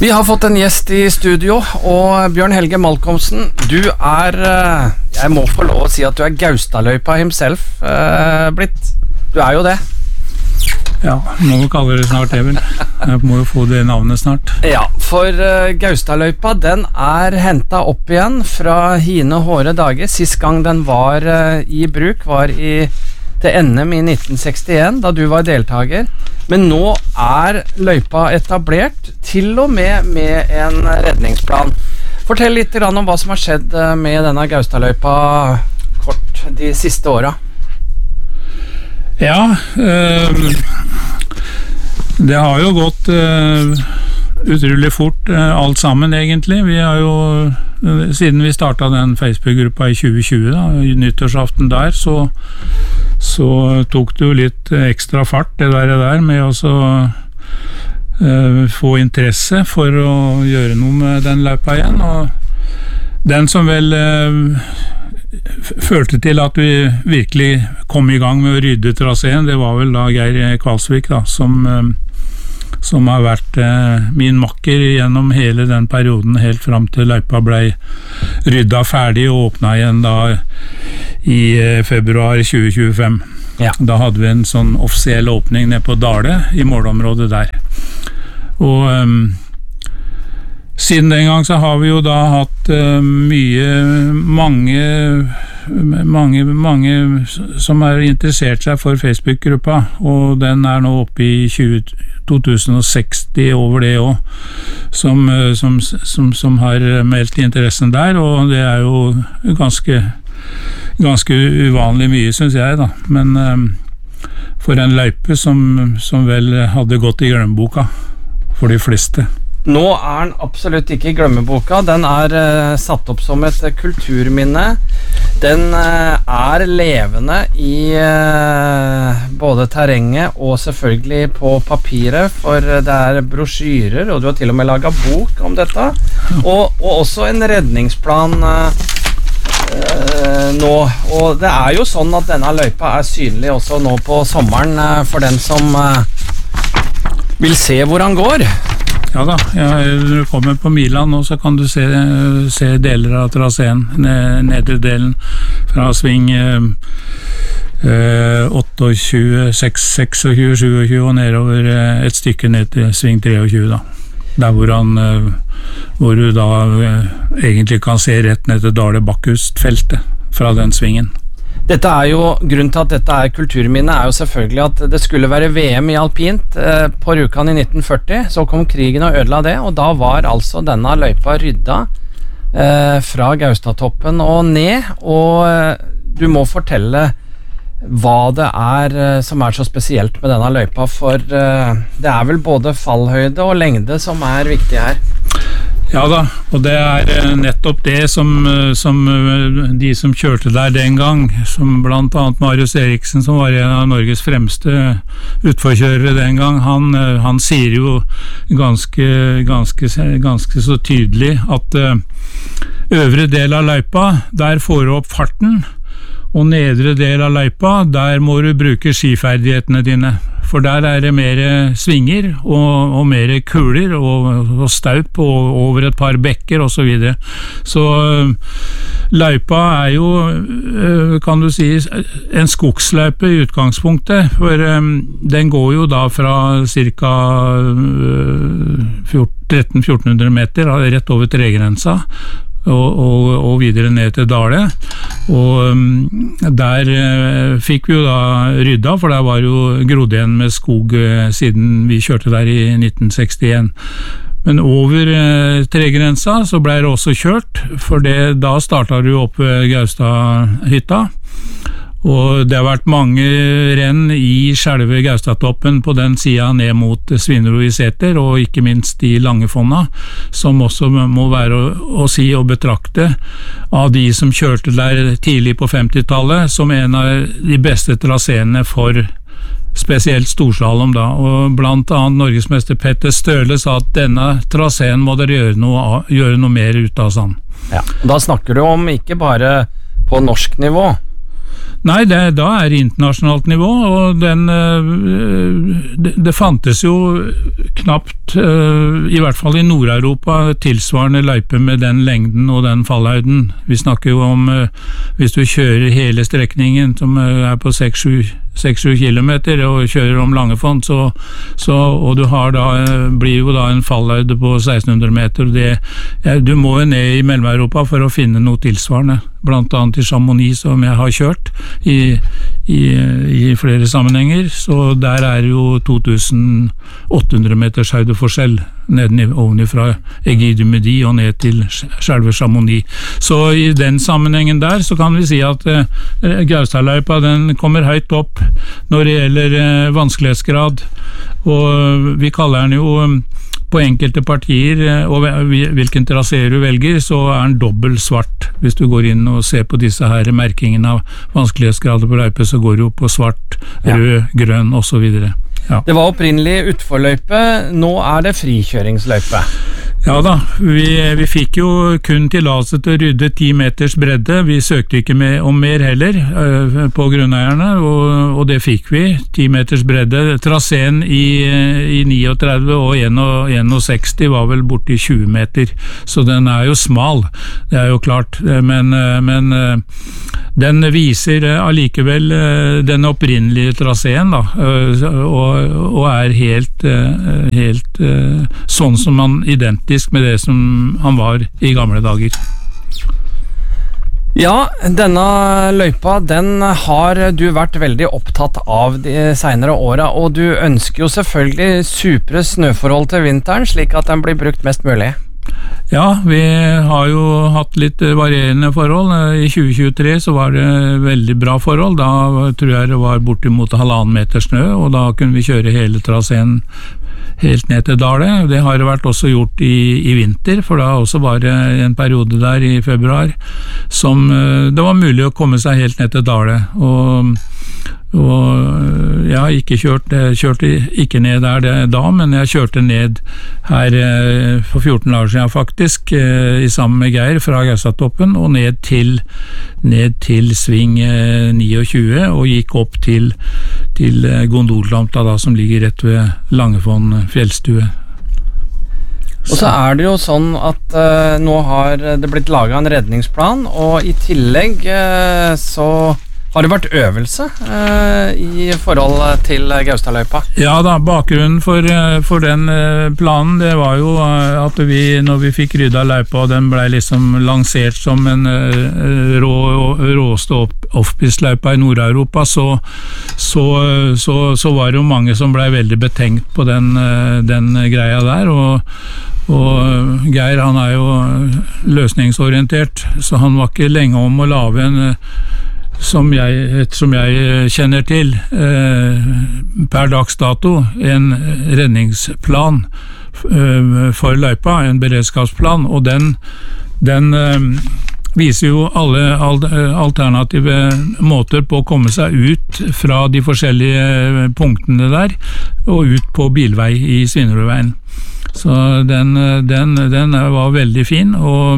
Vi har fått en gjest i studio, og Bjørn Helge Malcolmsen, du jeg må få lov å si at du Gaustadløypa himself blitt. Du jo det. Ja, må jo kalle det snart, Even. Jeg må jo få det navnet snart. Ja, for Gaustadløypa, den hentet opp igjen fra hine hårde dager. Sist gang den var i bruk var til NM i 1961, da du var deltager. Men nå løypa etablert, til og med en redningsplan. Fortell litt om hva som har skjedd med denne Gaustadløypa kort de siste årene. Ja, det har jo gått utrolig fort alt sammen egentlig. Vi har jo, siden vi startet den Facebook-gruppa i 2020 da, i nyttårsaften der, så tok det jo litt ekstra fart det der med å få interesse for å gjøre noe med den løypa igjen, og den som vel følte til at vi virkelig kom i gang med å rydde traseen, det var vel da Geir Kvalsvik da, som har vært min makker gjennom hele den perioden helt fram til løypa ble rydda ferdig og åpnet igjen da i februar 2025. Ja. Da hadde vi en sånn offisiell åpning nede på Dale i målområdet der. Og siden den gang så har vi jo da hatt mange som har interessert seg for Facebook-gruppa, og den nå oppe i 2060 over det også, som har meldt interessen der, og det jo ganske uvanlig mye, synes jeg da, men for en løype som vel hadde gått i glemmeboka for de fleste. Nå den absolutt ikke i glemmeboka, den satt opp som et kulturminne. Den levende i både terrenget og selvfølgelig på papiret, for det brosjyrer, og du har til og med laget bok om dette, og også en redningsplan nå, og det jo sånn at denne løypa synlig også nå på sommeren for den som vil se hvor han går. Ja da, når du kommer på Milan nå, så kan du se deler av traseen, nedre delen fra sving 28, 26, 27 og nedover et stykke ned til sving 23 da. Der hvor du da egentlig kan se rett ned til Dale Bakkhustfeltet fra den svingen. Dette grunnen til at dette kulturminne jo selvfølgelig at det skulle være VM i alpint på Rjukan i 1940, så kom krigen og ødela det, og da var altså denne løypa rydda fra Gaustatoppen og ned, og du må fortelle hva det som så spesielt med denne løypa, for det vel både fallhøyde og lengde som viktig her. Ja da, og det nettopp det som de som kjørte der den gang, som blant annet Marius Eriksen, som var en av Norges fremste utforkjørere den gang, han sier jo ganske så tydelig at øvre del av løypa, der får du opp farten, og nedre del av løypa, der må du bruke skiferdighetene dine, for der det mer svinger og mer kuler og staup over et par bekker og så videre. Så løypa jo, kan du si, en skogsløype i utgangspunktet, for den går jo da fra cirka 1300-1400 meter, rett over tregrensa, og videre ned til Dale, og der fikk vi jo da rydda, for der var jo grodd igjen med skog siden vi kjørte der i 1961. Men over tregrensa så ble det også kjørt, for da startet du opp Gaustadhytta, og det har vært mange renn i selve Gaustatoppen på den siden ned mot Svinero i Sæter, og ikke minst i Langefonna, som også må være å si og betrakte av de som kjørte der tidlig på 50-tallet, som en av de beste traseene for spesielt storslalom da, og blant annet Norgesmester Petter Støle sa at denne traseen må dere gjøre noe mer ut av sånn. Ja, da snakker du om ikke bare på norsk nivå, Nei, da det internasjonalt nivå, og det fantes jo knapt, i hvert fall i Nord-Europa, tilsvarende løype med den lengden og den fallhøyden. Vi snakker jo om, hvis du kjører hele strekningen, som på 6-7 kilometer, og kjører om Langefont, og du har blir jo da en fallhøyde på 1600 meter, du må jo ned i Mellom-Europa for å finne noe tilsvarende, blant annet i Chamonix, som jeg har kjørt i flere sammenhenger, så der jo 2800 meters høydeforskjell ovenifra Aiguille du Midi og ned til selve Chamonix. Så i den sammenhengen der så kan vi si at Gaustadløypa den kommer høyt opp når det gjelder vanskelighetsgrad, og vi kaller den jo på enkelte partier, og hvilken trasé du velger, så den dobbelt svart. Hvis du går inn og ser på disse her merkingene av vanskelighetsgrader på løype, så går det jo på svart, rød, grønn og så videre. Ja. Det var opprinnelig utforløype, nå det frikjøringsløype. Ja da, vi fikk jo kun tillatelse til å rydde 10 meters bredde, vi søkte ikke om mer heller på grunneierne, og det fikk vi, 10 meters bredde. Traseen i 39 og 61 var vel borti 20 meter, så den jo smal, det jo klart, men den viser allikevel den opprinnelige traseen da, og helt sånn som man identisk med det som han var i gamle dager. Ja, denne løypa, den har du vært veldig opptatt av de senere årene, og du ønsker jo selvfølgelig supre snøforhold til vinteren, slik at den blir brukt mest mulig. Ja, vi har jo hatt litt varierende forhold. I 2023 så var det veldig bra forhold. Da tror jeg det var bortimot 1,5 meter snø, og da kunne vi kjøre hele traseen helt ned til Dale. Det har det vært også gjort i vinter, for da også var det en periode der i februar som det var mulig å komme seg helt ned til Dale, og jeg har ikke kjørte ikke ned der da, men jeg kjørte ned her for 14 år siden faktisk, sammen med Geir fra Gaustatoppen, og ned til sving 29, og gikk opp til Gondollamta da, som ligger rett ved Langefond fjellstue. Og så det jo sånn at nå har det blitt laget en redningsplan, og i tillegg så har det vært øvelse i forhold til Gaustadløypa? Ja da, bakgrunnen for den planen, det var jo at når vi fikk rydda løypa, og den ble liksom lansert som en råste offpist-løypa i Nord-Europa, så var det jo mange som ble veldig betenkt på den greia der, og Geir han jo løsningsorientert, så han var ikke lenge om å lage en som jeg kjenner til, per dags dato, en redningsplan for løypa, en beredskapsplan, og den viser jo alle alternative måter på å komme seg ut fra de forskjellige punktene der, og ut på bilvei i Svinerudveien. Så den var veldig fin,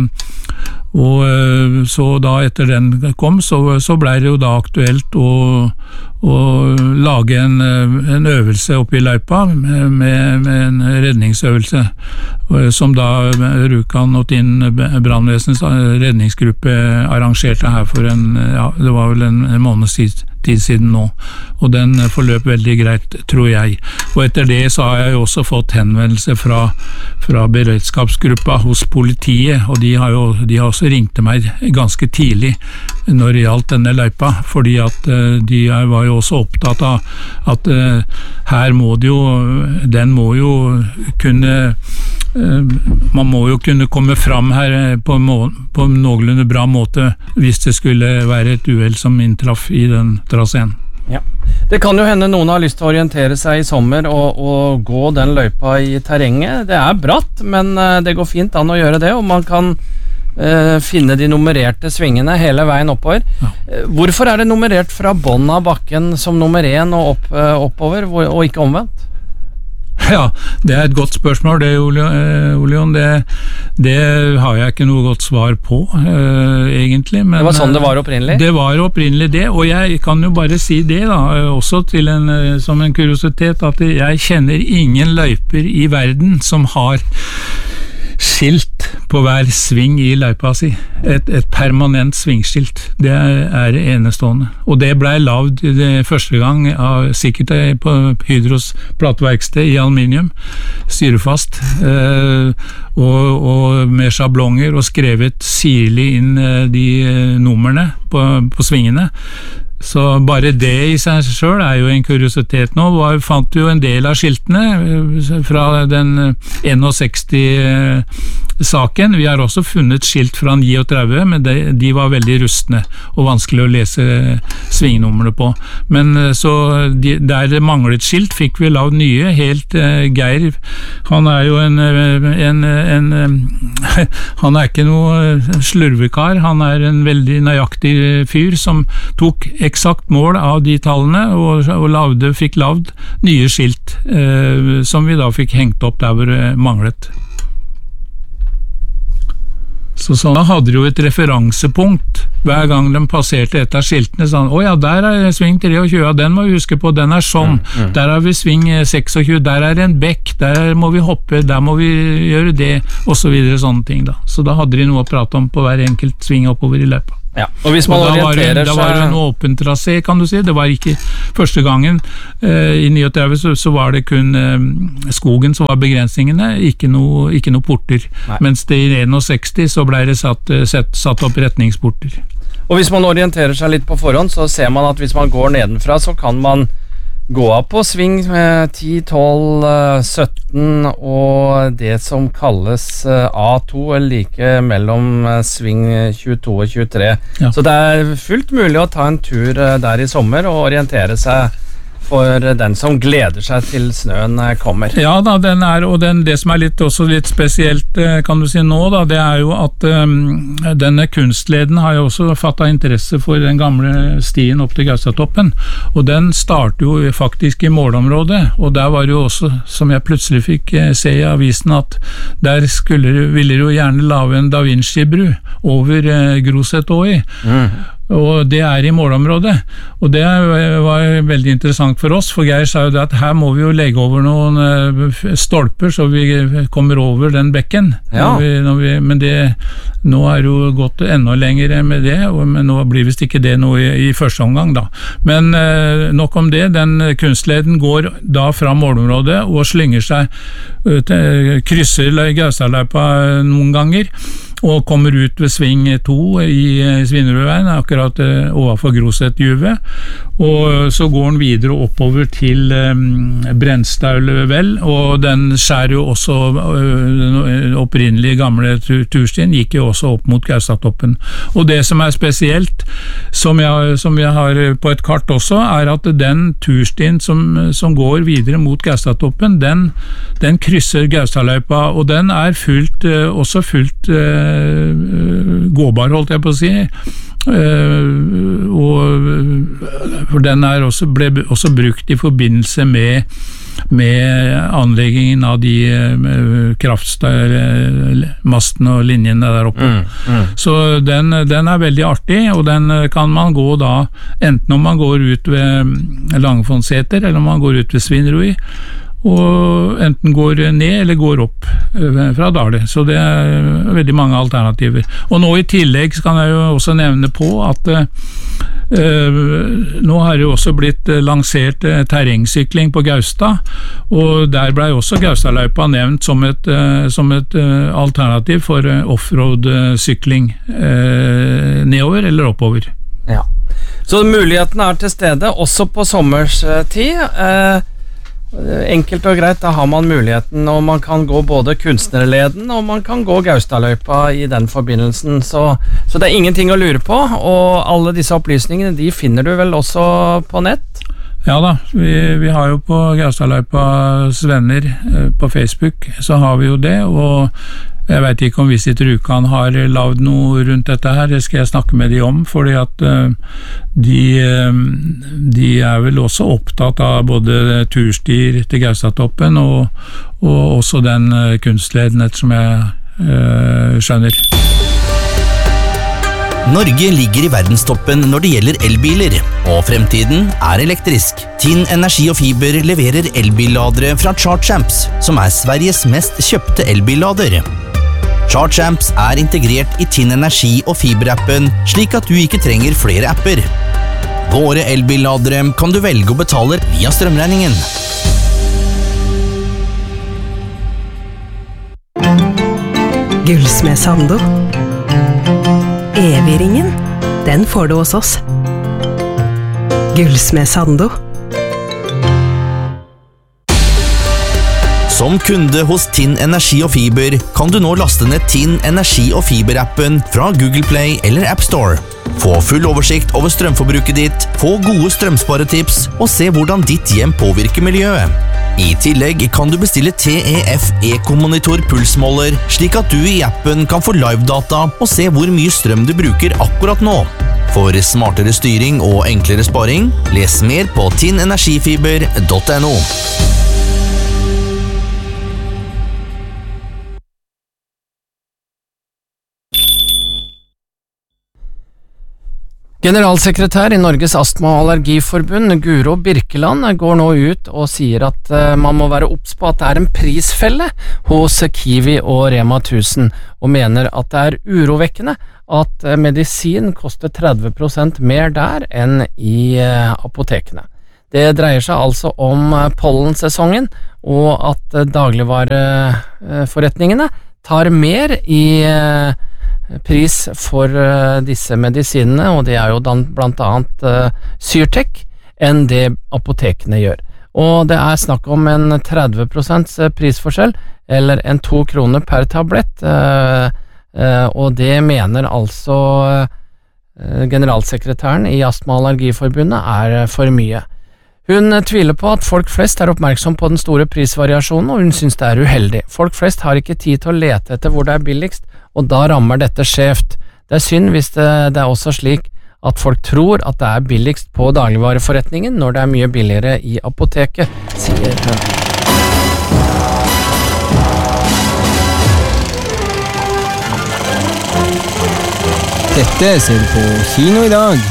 og så da etter den kom, så ble det jo da aktuelt å lage en øvelse oppe i løypa med en redningsøvelse, som da Rjukan og Tinn brannvesens redningsgruppe arrangerte her for det var vel en måneds tid siden nå, og den forløp veldig greit, tror jeg. Og etter det så har jeg jo også fått henvendelse fra beredskapsgruppa hos politiet, og de har også ringt til meg ganske tidlig når det gjaldt denne løypa, fordi at de var jo også opptatt av at her må det jo, den må jo kunne, man må jo kunne komme fram her på en noenlunde bra måte hvis det skulle være et uhell som inntraff i den traseen. Ja. Det kan jo hende noen har lyst til å orientere seg i sommer og gå den løypa i terrenget. Det bratt, men det går fint an å gjøre det, og man kan finne de nummererte svingene hele veien oppover. Ja. Hvorfor det nummerert fra bånn av bakken som nummer 1 og oppover, og ikke omvendt? Ja, det et godt spørsmål det, Olion. Det har jeg ikke noe godt svar på, egentlig. Men, det var sånn det var opprinnelig? Det var opprinnelig det, og jeg kan jo bare si det da, også som en kuriositet, at jeg kjenner ingen løyper i verden som har skilt på hver sving i løypa si. Et permanent svingskilt. Det enestående. Og det ble lavd første gang sikkert på Hydros plateverksted i aluminium, syrefast, og med sjablonger og skrevet sirlig inn de numrene på svingene. Så bare det i seg selv jo en kuriositet nå. Fant vi jo en del av skiltene fra den 61-saken. Vi har også funnet skilt fra 39, men de var veldig rustne og vanskelig å lese svingnumrene på. Men så der det manglet skilt, fikk vi lavd nye. Helt Geir, han jo han ikke noe slurvekar, han en veldig nøyaktig fyr som tok eksakt mål av de tallene, og fikk lavd nye skilt, som vi da fikk hengt opp der hvor det manglet. Så da hadde de jo et referansepunkt hver gang de passerte et av skiltene, sånn, åja, der sving 23, den må vi huske på, den sånn, der har vi sving 26, der en bekk, der må vi hoppe, der må vi gjøre det, og så videre, sånne ting da. Så da hadde de noe å prate om på hver enkelt sving oppover i løypa. Ja, og hvis man orienterer seg... Da var det en åpen trasé, kan du si. Det var ikke første gangen. I 39 så var det kun skogen som var begrensningene, ikke noe porter. Nei. Mens det i 61 så ble det satt opp retningsporter. Og hvis man orienterer seg litt på forhånd, så ser man at hvis man går nedenfra, så kan man gå av på sving 10, 12, 17 og det som kalles A2, eller like mellom sving 22 og 23. Ja. Så det fullt mulig å ta en tur der i sommer og orientere seg for den som gleder seg til snøen kommer. Ja da, det som også litt spesielt, kan du si nå da, det jo at denne kunstleden har jo også fattet interesse for den gamle stien opp til Gaustatoppen, og den starter jo faktisk i målområdet, og der var det jo også, som jeg plutselig fikk se i avisen, at der ville de jo gjerne lave en Da Vinci-bru over Grosetåi, og det i målområdet, og det var veldig interessant for oss, for Geir sa jo det at her må vi jo legge over noen stolper så vi kommer over den bekken. Ja. Men nå det jo gått enda lenger med det, men nå blir visst ikke det noe i første omgang da. Men nok om det, den kunstleden går da fra målområdet og slynger seg, krysser Gaustadløypa noen ganger, og kommer ut ved sving 2 i Svinerudveien, akkurat overfor Grosetjuvet, og så går den videre oppover til Brennstaulvel, og den skjærer jo også den opprinnelige gamle turstien, gikk jo også opp mot Gaustatoppen. Og det som spesielt, som jeg har på et kart også, at den turstien som går videre mot Gaustatoppen, den krysser Gaustadløypa, og den også fullt gåbar, holdt jeg på å si, for den ble også brukt i forbindelse med anleggingen av de kraftmastene og linjene der oppe. Så den veldig artig, og den kan man gå da, enten om man går ut ved Langefonseter, eller om man går ut ved Svinerud, og enten går ned eller går opp fra Dale, så det veldig mange alternativer. Og nå i tillegg kan jeg jo også nevne på at nå har det jo også blitt lansert terrengsykling på Gaustad, og der ble også Gaustadløypa nevnt som et alternativ for offroad-sykling nedover eller oppover. Ja. Så muligheten til stede også på sommerstid. Enkelt og greit, da har man muligheten, og man kan gå både kunstnerleden og man kan gå Gaustadløypa i den forbindelsen, så det ingenting å lure på, og alle disse opplysningene de finner du vel også på nett? Ja da, vi har jo på Gaustadløypas venner på Facebook, så har vi jo det, og Jeg vet ikke om Visit Rjukan har lavet noe rundt dette her, det skal jeg snakke med de om, fordi at de er vel også opptatt av både turstier til Gaustatoppen og også den kunstleden, ettersom jeg skjønner. Norge ligger i verdenstoppen når det gjelder elbiler, og fremtiden er elektrisk. TIN Energi og Fiber leverer elbilladere fra ChargeAmps, som er Sveriges mest kjøpte elbillader. ChargeAmps er integrert i TIN Energi og Fiber-appen, slik at du ikke trenger flere apper. Våre elbilladere kan du velge å betale via strømregningen. Gullsmed Sando. Evigringen, den får du hos oss. Gullsmed Sando. Som kunde hos TIN Energi og Fiber kan du nå laste ned TIN Energi og Fiber-appen fra Google Play eller App Store. Få full oversikt over strømforbruket ditt, få gode strømsparetips og se hvordan ditt hjem påvirker miljøet. I tillegg kan du bestille TEF Eco-monitor pulsmåler, slik at du i appen kan få live-data og se hvor mye strøm du bruker akkurat nå. For smartere styring og enklere sparing, les mer på tinenergifiber.no. Generalsekretær i Norges Astma- og Allergiforbund, Guro Birkeland, går nå ut og sier at man må være obs på at det er en prisfelle hos Kiwi og Rema 1000, og mener at det er urovekkende at medisin koster 30% mer der enn i apotekene. Det dreier seg altså om pollensesongen, og at dagligvareforretningene tar mer i pris for disse medisinene, og det er jo blant annet Syrtec, enn det apotekene gjør. Og det er snakk om en 30% prisforskjell, eller en 2 kroner per tablett, og det mener altså generalsekretæren i Astma- og Allergiforbundet er for mye. Hun tviler på at folk flest er oppmerksom på den store prisvariasjonen, og hun synes det er uheldig. Folk flest har ikke tid til å lete etter hvor det er billigst, og da rammer dette skjevt. Det er synd hvis det er også slik at folk tror at det er billigst på dagligvareforretningen når det er mye billigere i apoteket, sier hun. Dette ser du på kino i dag.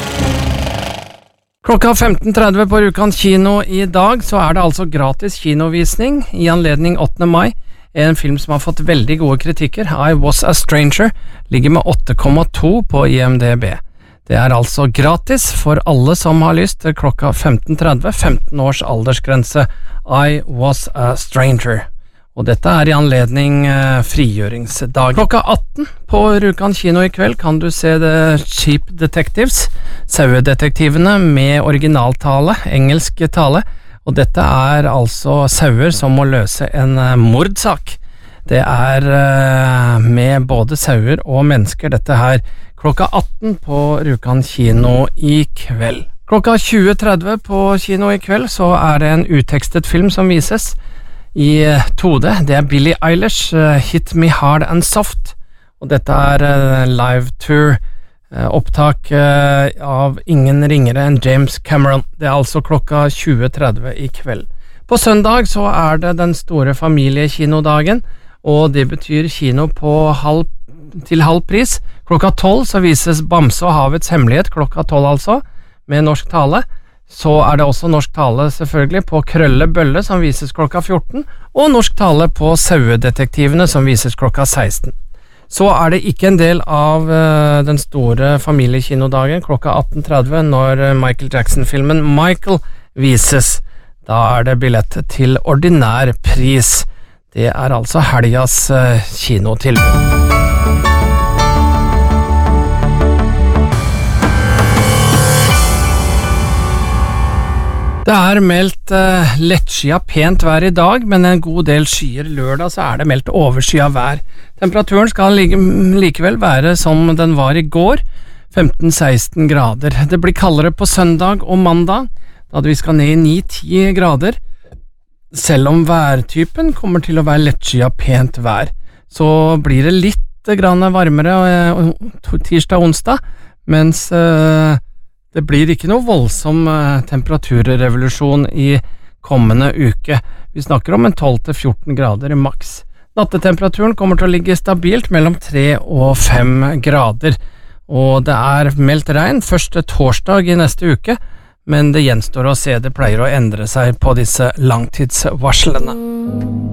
Klokka 15.30 på Rjukan kino i dag så er det altså gratis kinovisning i anledning 8. mai. En film som har fått veldig gode kritikker, I Was a Stranger, ligger med 8,2 på IMDb. Det er altså gratis for alle som har lyst til klokka 15.30, 15 års aldersgrense, I Was a Stranger. Og dette er i anledning frigjøringsdag. Klokka 18 på Rjukan kino i kveld kan du se The Cheap Detectives, sauedetektivene med originaltale, engelsk tale, og dette er altså sauer som må løse en mordsak. Det er med både sauer og mennesker dette her. Klokka 18 på Rjukan kino i kveld. Klokka 20.30 på kino i kveld så er det en uttekstet film som vises i 2D. Det er Billie Eilish, Hit Me Hard and Soft, og dette er live tour, opptak av ingen ringere enn James Cameron. Det er altså klokka 20.30 i kveld. På søndag så er det den store familiekinodagen, og det betyr kino til halv pris. Klokka 12 så vises Bamse og havets hemmelighet, klokka 12 altså, med norsk tale. Så er det også norsk tale selvfølgelig på Krølle Bølle som vises klokka 14, og norsk tale på Sauedetektivene som vises klokka 16. Så er det ikke en del av den store familiekinodagen klokka 18.30 når Michael Jackson-filmen Michael vises. Da er det billett til ordinær pris. Det er altså helgas kinotilbud. Det er meldt lettskyet pent vær i dag, men en god del skyer. Lørdag så er det meldt overskyet vær. Temperaturen skal likevel være som den var i går, 15-16 grader. Det blir kaldere på søndag og mandag, da vi skal ned i 9-10 grader, selv om værtypen kommer til å være lettskyet pent vær. så blir det litt grann varmere tirsdag og onsdag, mens det blir ikke noe voldsom temperaturrevolusjon i kommende uke. Vi snakker om en 12-14 grader maks. Nattetemperaturen kommer til å ligge stabilt mellom 3 og 5 grader, og det er meldt regn første torsdag i neste uke, men det gjenstår å se, det pleier å endre seg på disse langtidsvarslene.